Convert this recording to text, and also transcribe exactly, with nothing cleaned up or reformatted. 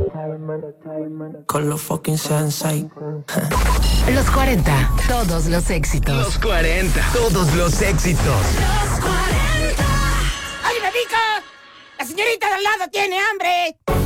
Con los fucking sensei. Los cuarenta, todos los éxitos. Los cuarenta, todos los éxitos. Los cuarenta. ¡Oye, Bebico! ¡La señorita de al lado tiene hambre!